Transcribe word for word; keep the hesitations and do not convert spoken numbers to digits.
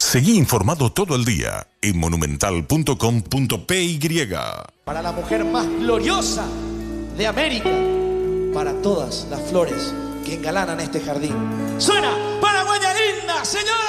Seguí informado todo el día en monumental punto com punto p y. Para la mujer más gloriosa de América, para todas las flores que engalanan este jardín. Suena Paraguaya linda, señora.